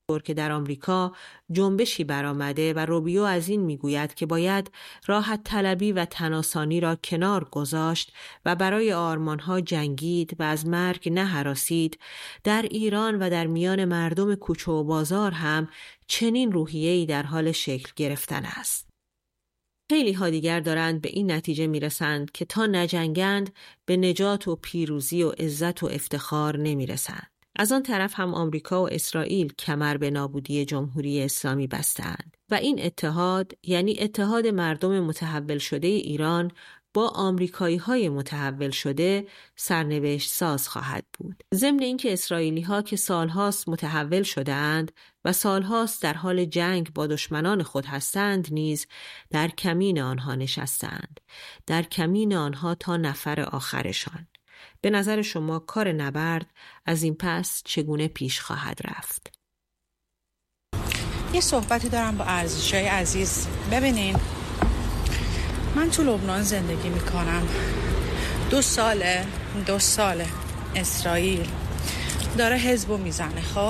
که در آمریکا جنبشی برآمده و روبیو از این میگوید که باید راحت طلبی و تناسانی را کنار گذاشت و برای آرمانها جنگید و از مرگ نهراسید، در ایران و در میان مردم کوچه و بازار هم چنین روحیه‌ای در حال شکل گرفتن است. خیلی ها دیگر دارند به این نتیجه میرسند که تا نجنگند به نجات و پیروزی و عزت و افتخار نمیرسند. از آن طرف هم آمریکا و اسرائیل کمر به نابودی جمهوری اسلامی بستند و این اتحاد، یعنی اتحاد مردم متحول شده ایران با آمریکایی‌های متحول شده، سرنوشت ساز خواهد بود. ضمن اینکه اسرائیلی‌ها که سالهاست متحول شده‌اند و سالهاست در حال جنگ با دشمنان خود هستند نیز در کمین آنها نشستند، در کمین آنها تا نفر آخرشان. به نظر شما کار نبرد از این پس چگونه پیش خواهد رفت؟ یه صحبتی دارم با عزیزای عزیز. ببینین، من تو لبنان زندگی میکنم. 2 ساله اسرائیل داره حزبو میزنه. خب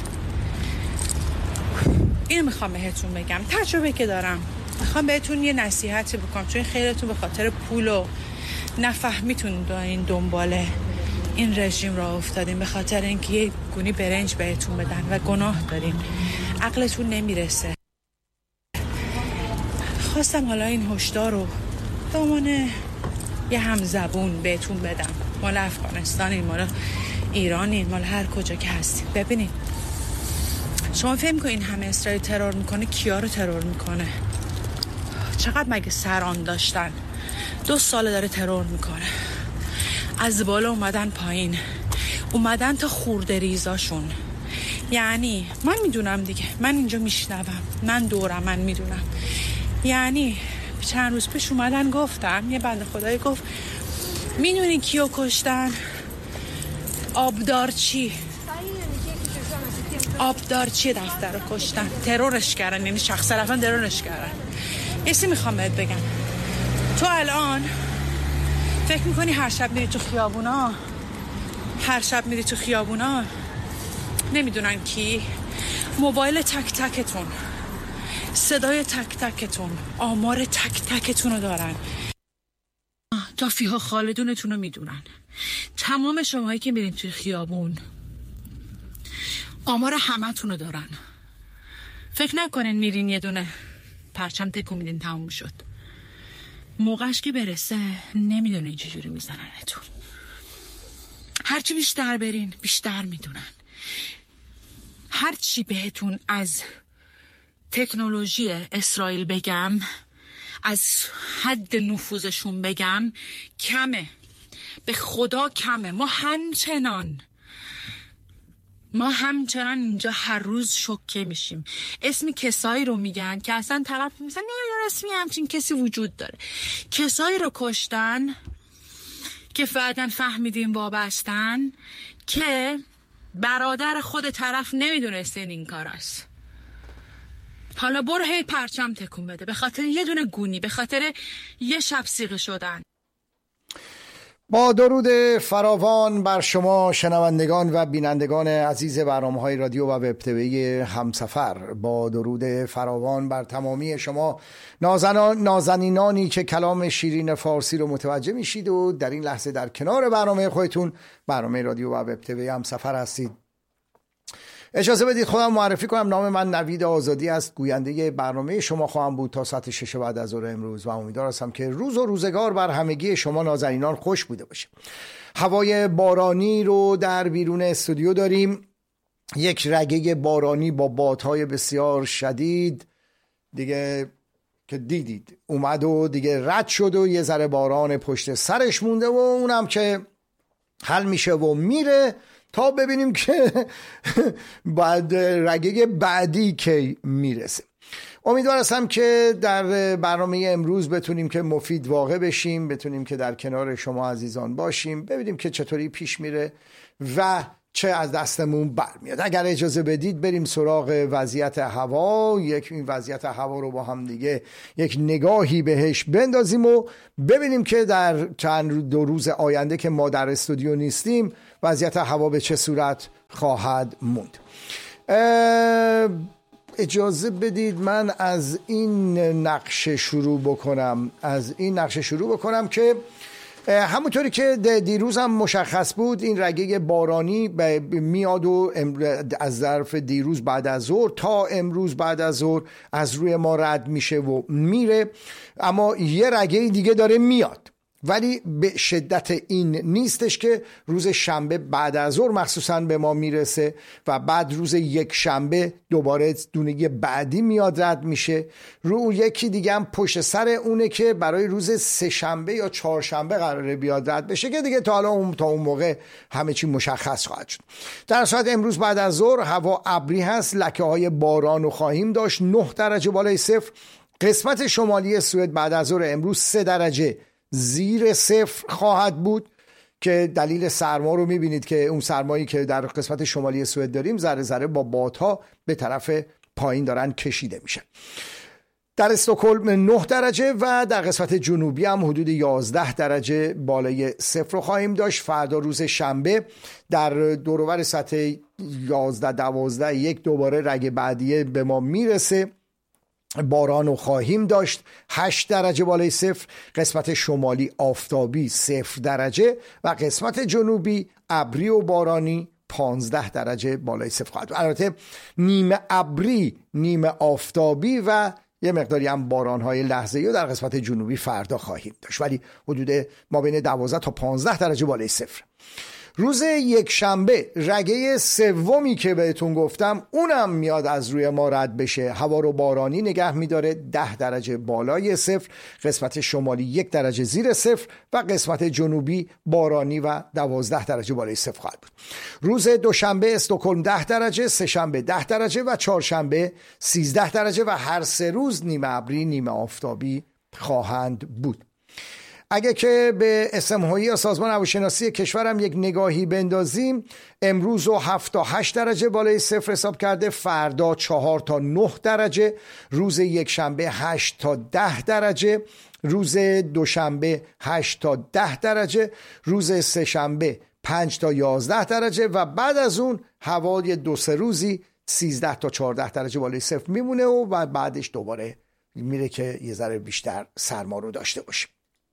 اینو میخوام بهتون بگم، تجربه که دارم، میخوام بهتون یه نصیحتی بکنم، چون خیلیتون به خاطر پول و نفهمیتون دارین دنباله این رژیم را افتادین، به خاطر اینکه یه گونی برنج بهتون بدن و گناه دارین، عقلتون نمیرسه. خواستم حالا این هشدار رو دامانه یه همزبون بهتون بدم. مال افغانستانین، مال ایرانین، مال هر کجا که هستین. ببینید، شما فهم کنین همه اسرائیل ترور میکنه، کیا رو ترور میکنه؟ چقدر مگه سران داشتن؟ 2 سال داره ترور میکنه. از بالا اومدن پایین، اومدن تا خورده ریزاشون. یعنی من میدونم دیگه، من اینجا میشنوم، من دورم، من میدونم. یعنی چند روز پیش اومدن گفتم، یه بنده خدایی گفت میدونی کیو کشتن؟ آبدارچی دفتر رو کشتن، ترورش کردن، یعنی شخص رفتن ترورش کردن. یه چیزی میخوام بهت بگم، تو الان فکر میکنی هر شب میری تو خیابونا نمیدونن کی؟ موبایل تک تکتون، صدای تک تکتون، آمار تک تکتون رو دارن، تا فیها خالدونتون رو میدونن. تمام شماهایی که میرین توی خیابون آمار همه تون رو دارن. فکر نکنین میرین یه دونه پرچم تکون میدین تموم شد. موقعش که برسه نمیدونین چجوری میزننتون. هرچی بیشتر برین بیشتر میدونن. هرچی بهتون از تکنولوژی اسرائیل بگم، از حد نفوذشون بگم، کمه، به خدا کمه. ما همچنان اینجا هر روز شوکه میشیم. اسم کسایی رو میگن که اصلا طرف میگن نه رسمی همچین کسی وجود داره. کسایی رو کشتن که بعداً فهمیدیم وابستن، که برادر خود طرف نمیدونسته این کار است. حالا برو هی پرچم تکون بده به خاطر یه دونه گونی، به خاطر یه شب سیغه شدن. با درود فراوان بر شما شنوندگان و بینندگان عزیز برنامه‌های رادیو و وب تیوی همسفر، با درود فراوان بر تمامی شما نازنینانی که کلام شیرین فارسی رو متوجه میشید و در این لحظه در کنار برنامه خودتون، برنامه رادیو و وب تیوی همسفر هستید. اجازه بدید خودم معرفی کنم. نام من نوید آزادی است. گوینده برنامه شما خواهم بود تا ساعت 6 بعد از ظهر امروز و امیدوار هستم که روز و روزگار بر همگی شما نازنینان خوش بوده باشه. هوای بارانی رو در بیرون استودیو داریم، یک رگه بارانی با بادهای بسیار شدید دیگه که دیدید اومد و دیگه رد شد و یه ذره باران پشت سرش مونده و اونم که حل میشه و میره تا ببینیم که بعد رگه بعدی که میرسه. امیدوار هستم که در برنامه امروز بتونیم که مفید واقع بشیم، بتونیم که در کنار شما عزیزان باشیم، ببینیم که چطوری پیش میره و چه از دستمون برمیاد. اگر اجازه بدید بریم سراغ وضعیت هوا. این وضعیت هوا رو با هم دیگه یک نگاهی بهش بندازیم و ببینیم که در چند 2 روز آینده که ما در استودیو نیستیم وضعیت هوا به چه صورت خواهد موند. اجازه بدید من از این نقشه شروع بکنم که همونطوری که دیروز هم مشخص بود این رگه بارانی میاد و از ظرف دیروز بعد از ظهر تا امروز بعد از ظهر از روی ما رد میشه و میره، اما یه رگه دیگه داره میاد، ولی به شدت این نیستش که روز شنبه بعد از ظهر مخصوصا به ما میرسه و بعد روز یک شنبه دوباره دونه بعدی میاد رد میشه. رو یکی دیگه هم پشت سر اونه که برای روز سه شنبه یا چهارشنبه قراره بیاد رد بشه که دیگه تا اون موقع همه چی مشخص خواهد شد. در صورت امروز بعد از ظهر هوا ابری هست، لکه های باران رو خواهیم داشت، 9 درجه بالای صفر. قسمت شمالی سوئد بعد از ظهر امروز 3 درجه زیر صفر خواهد بود که دلیل سرما رو میبینید که اون سرمایی که در قسمت شمالی سوئد داریم ذره ذره با بادها به طرف پایین دارن کشیده میشن. در استکهلم 9 درجه و در قسمت جنوبی هم حدود 11 درجه بالای صفر رو خواهیم داشت. فردا روز شنبه در دور و بر سطح 11-12 یک دوباره رگ بعدیه به ما میرسه، باران رو خواهیم داشت، 8 درجه بالای صفر. قسمت شمالی آفتابی 0 درجه و قسمت جنوبی ابری و بارانی 15 درجه بالای صفر خواهد. البته نیمه ابری، نیمه آفتابی و یه مقداری هم باران‌های لحظه‌ای رو در قسمت جنوبی فردا خواهیم داشت، ولی حدود ما بین 12 تا 15 درجه بالای صفر. روز یک شنبه رگه سومی که بهتون گفتم اونم میاد از روی ما رد بشه، هوا رو بارانی نگه میداره، 10 درجه بالای صفر، قسمت شمالی 1 درجه زیر صفر و قسمت جنوبی بارانی و 12 درجه بالای صفر خواهد بود. روز دوشنبه استکهلم 10 درجه، سه شنبه 10 درجه و چهارشنبه 13 درجه و هر سه روز نیمه ابری نیمه آفتابی خواهند بود. اگه که به اسمهایی یا سازمان هواشناسی کشورم یک نگاهی بندازیم، امروز رو 7 تا 8 درجه بالای صفر حساب کرده، فردا 4 تا 9 درجه، روز یک شنبه 8 تا 10 درجه، روز دوشنبه 8 تا 10 درجه، روز سه شنبه 5 تا 11 درجه و بعد از اون هوای 2-3 روزی 13 تا 14 درجه بالای صفر میمونه و بعدش دوباره میره که یه ذره بیشتر سرما رو داشته باشیم.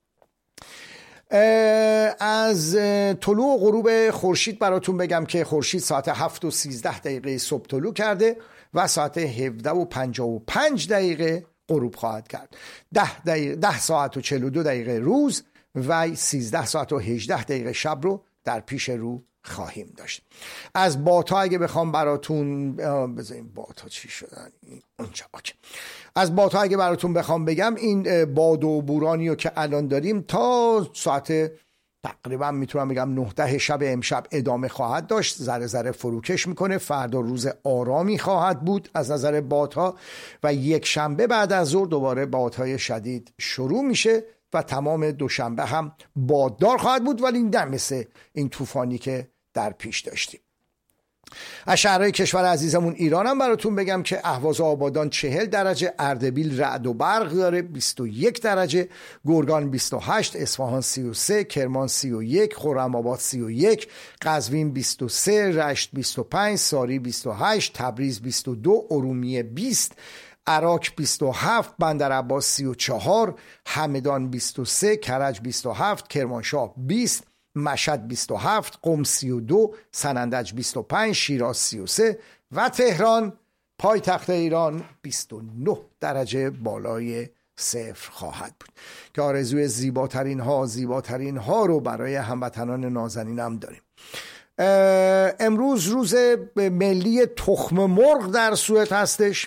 از طلوع و غروب خورشید براتون بگم که خورشید ساعت 7 و 13 دقیقه صبح طلوع کرده و ساعت 17 و 55 دقیقه غروب خواهد کرد. 10 ساعت و 42 دقیقه روز و 13 ساعت و 18 دقیقه شب رو در پیش رو خواهیم داشت. از بادها اگه بخوام براتون بذاریم بادها چی شدن اونجا از بادها اگه براتون بخوام بگم، این باد و بورانی رو که الان داریم تا ساعت تقریبا میتونم بگم 9-10 شب امشب ادامه خواهد داشت، ذره ذره فروکش میکنه. فردا روز آرامی خواهد بود از نظر بادها و یک شنبه بعد از ظهر دوباره بادهای شدید شروع میشه و تمام دوشنبه هم باددار خواهد بود، ولی نه مثل این طوفانی که در پیش داشتیم. از شهرهای کشور عزیزمون ایران هم براتون بگم که اهواز و آبادان 40 درجه، اردبیل رعد و برق داره 21 درجه، گرگان 28، اصفهان 33، کرمان 31، خرم‌آباد 31، قزوین 23، رشت 25، ساری 28، تبریز 22، ارومیه 20، عراق 27، بندرعباس 34، همدان 23، کرج 27، کرمانشاه 20، مشهد 27، قم 32، سنندج 25، شیراز 33 و تهران پایتخت ایران 29 درجه بالای صفر خواهد بود که آرزوی زیباترین ها رو برای هموطنان نازنینم داریم. امروز روز ملی تخم مرغ در سوئد هستش.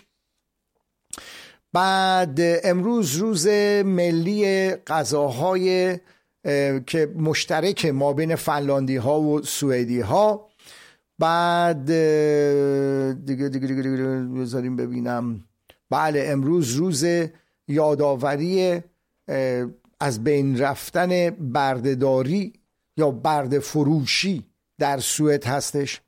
بعد امروز روز ملی غذاهای که مشترک ما بین فنلاندی ها و سوئدی ها. بعد دیگه بذاریم ببینم. بله، امروز روز یادآوری از بین رفتن بردهداری یا برده فروشی در سوئد هستش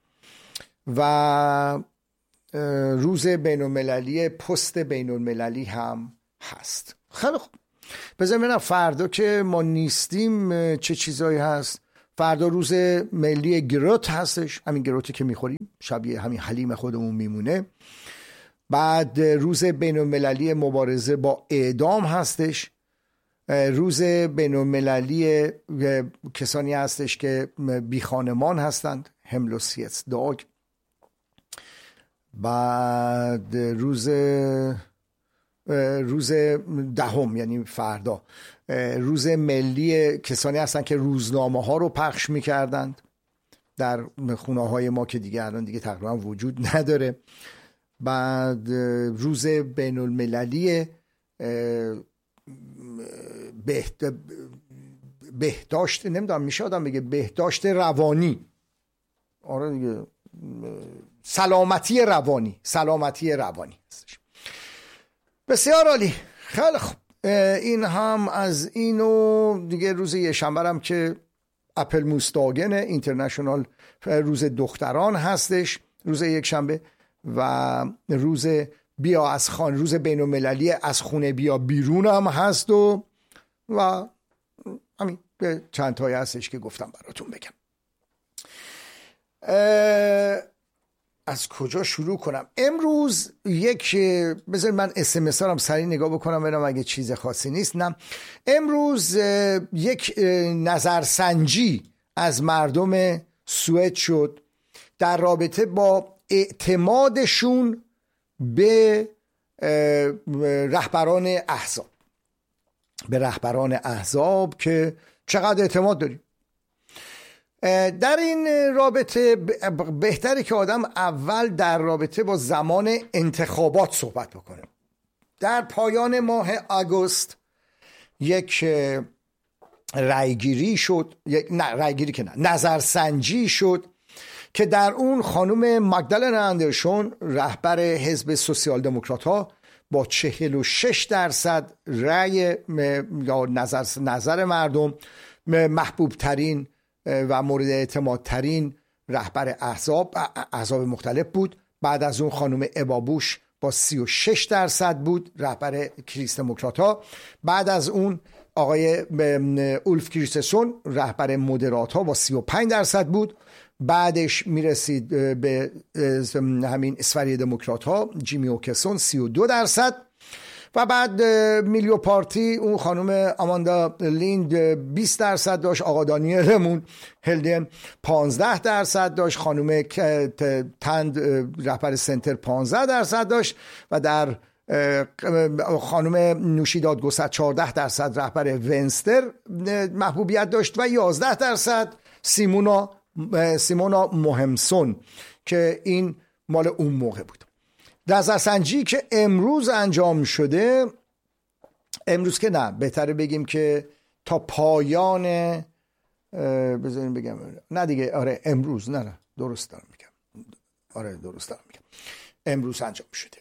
و روز بین المللی پست بین المللی هم هست. خیلی خوب، بذاریم ببینم فردا که ما نیستیم چه چیزایی هست. فردا روز ملی گروت هستش، همین گروتی که میخوریم شبیه همین حلیم خودمون میمونه. بعد روز بین المللی مبارزه با اعدام هستش. روز بین المللی کسانی هستش که بی خانمان هستند، هملوسیت داگ. بعد روز دهم یعنی فردا روز ملی کسانی هستند که روزنامه ها رو پخش میکردند در خونه های ما که دیگه الان دیگه تقریبا وجود نداره. بعد روز بین المللی بهداشت، نمیدونم میشه آدم بگه بهداشت روانی، آره دیگه، سلامتی روانی هستش. بسیار عالی، خیلی خوب. این هم از اینو دیگه. روز یکشنبه هم که اپل موستاگن اینترنشنال، روز دختران هستش روز یکشنبه، و روز بیا از خانه، روز بین المللی از خونه بیا بیرون هم هست و همین چند تایی هستش که گفتم براتون بگم. از کجا شروع کنم؟ امروز بذارید من SMS ها رو سریع نگاه بکنم ببینم اگه چیز خاصی نیست. نه، امروز یک نظرسنجی از مردم سوئد شد در رابطه با اعتمادشون به رهبران احزاب، که چقدر اعتماد داریم. در این رابطه بهتره که آدم اول در رابطه با زمان انتخابات صحبت بکنه. در پایان ماه آگوست یک نظرسنجی شد که در اون خانم ماگدالن اندرسون رهبر حزب سوسیال دموکرات ها با 46% رأی یا نظر مردم محبوب ترین و مورد اعتماد ترین رهبر احزاب مختلف بود. بعد از اون خانم ابا بوش با 36% بود رهبر کریست دموکرات ها. بعد از اون آقای اولف کریستسون رهبر مودرات ها با 35% بود. بعدش میرسید به همین اسفری دموکرات ها جیمی اوکسون 32%. و بعد میلیو پارتی اون خانم آماندا لیند 20% داشت. آقا دانیل هلدن 15% داشت. خانم تند رهبر سنتر 15% داشت. و در خانم نوشی دادگستر 14% رهبر ونستر محبوبیت داشت و 11% سیمونا موهمسون که این مال اون موقع بود. نظرسنجی که امروز انجام شده، امروز که نه، بهتره بگیم که تا پایان بذاریم بگم، نه دیگه، آره امروز، نه درست دارم میگم، آره درست دارم میگم، امروز انجام شده.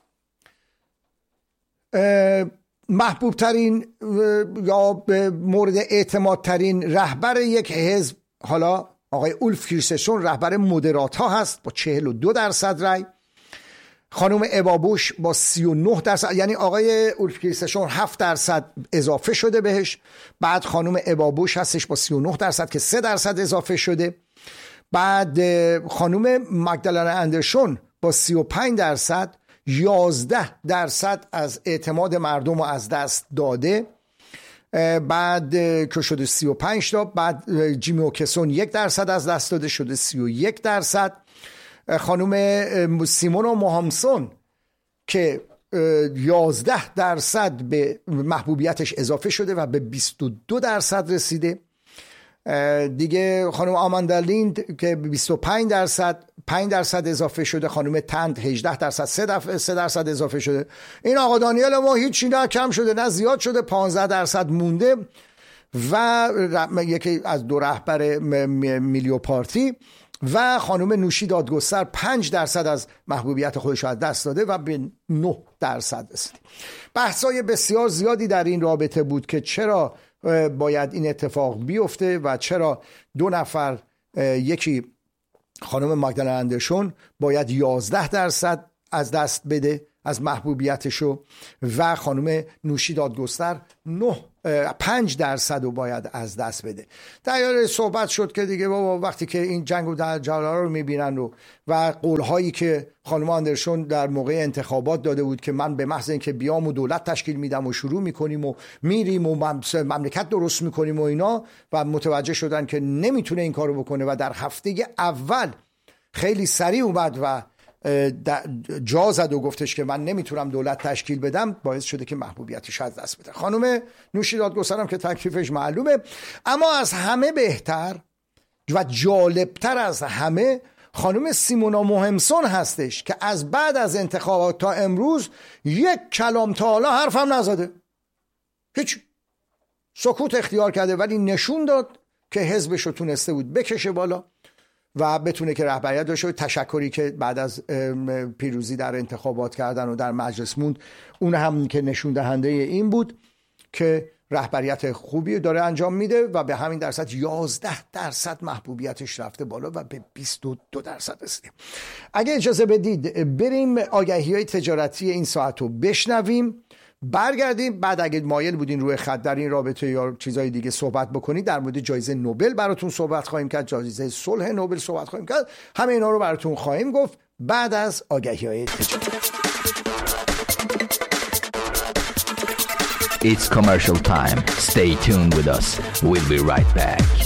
محبوب ترین یا مورد اعتماد ترین رهبر یک حزب حالا آقای اولف کریستسون رهبر مودرات ها هست با 42% رای. خانم ابا بوش با 39%، یعنی آقای اولف کریستسون 7% اضافه شده بهش. بعد خانم ابا بوش هستش با 39% که 3% اضافه شده. بعد خانم ماگدالن اندرسون با 35% 11% از اعتماد مردم رو از دست داده. بعد که شده 35 تا. بعد جیمی اوکسون 1% از دست داده شده 31%. خانم سیمونا موهمسون که 11% به محبوبیتش اضافه شده و به 22% رسیده. دیگه خانم آماندا لیند که 25% 5% اضافه شده. خانم تند 18% 3% اضافه شده. این آقا دانیل ما هیچی نه کم شده نه زیاد شده، 15% مونده. و یکی از دو رهبر میلیو پارتی و خانم نوشی دادگستر 5% از محبوبیت خودش از دست داده و به 9% رسید. بحثای بسیار زیادی در این رابطه بود که چرا باید این اتفاق بیفته و چرا دو نفر، یکی خانم ماگدالن اندرسون باید 11% از دست بده از محبوبیتشو و خانم نوشی دادگستر 5% رو باید از دست بده. در صحبت شد که دیگه بابا وقتی که این جنگ و در جالا رو میبینن و قولهایی که خانم آندرسون در موقع انتخابات داده بود که من به محض اینکه بیام و دولت تشکیل میدم و شروع میکنیم و میریم و مملکت درست میکنیم و اینا، و متوجه شدن که نمیتونه این کارو بکنه و در هفته اول خیلی سریع اومد و جا زد و گفتش که من نمیتونم دولت تشکیل بدم، باعث شده که محبوبیتش از دست بده. خانم نوشی دادگستر هم که تکلیفش معلومه، اما از همه بهتر و جالبتر از همه خانم سیمونا موهمسون هستش که از بعد از انتخابات تا امروز یک کلام تا حالا حرفم نزده، هیچ، سکوت اختیار کرده، ولی نشون داد که حزبش رو تونسته بود بکشه بالا و بتونه که رهبریت داشته. تشکری که بعد از پیروزی در انتخابات کردن و در مجلس موند، اون هم که نشون دهنده این بود که رهبریت خوبی داره انجام میده و به همین درصد 11% محبوبیتش رفته بالا و به 22% رسیدیم. اگه اجازه بدید بریم آگهی‌های تجارتی این ساعت رو بشنویم، برگردیم، بعد اگه مایل بودین روی خط در این رابطه یا چیزای دیگه صحبت بکنید، در مورد جایزه نوبل براتون صحبت خواهیم کرد، جایزه صلح نوبل صحبت خواهیم کرد، همه اینا رو براتون خواهیم گفت بعد از آگهی‌های تجارتی. It's commercial time. Stay tuned with us. We'll be right back.